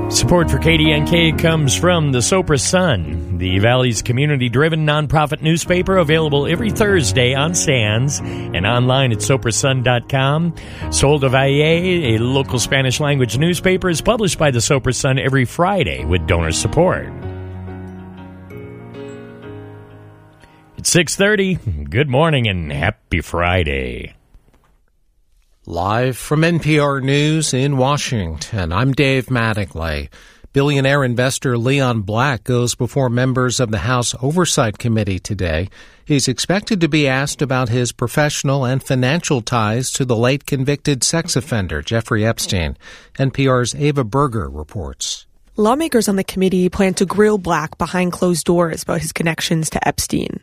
Support for KDNK comes from the Sopra Sun, the Valley's community-driven nonprofit newspaper, available every Thursday on Sands and online at soprasun.com. Sol de Valle, a local Spanish-language newspaper, is published by the Sopra Sun every Friday with donor support. It's 6:30. Good morning and happy Friday. Live from NPR News in Washington, I'm Dave Mattingly. Billionaire investor Leon Black goes before members of the House Oversight Committee today. He's expected to be asked about his professional and financial ties to the late convicted sex offender Jeffrey Epstein. NPR's Ava Berger reports. Lawmakers on the committee plan to grill Black behind closed doors about his connections to Epstein.